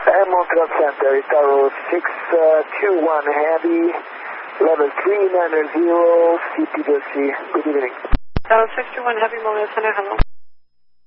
Montreal Center, Tower 621 Heavy, level 390, CPDC. Good evening. Tower 621 Heavy, Montreal Center, hello.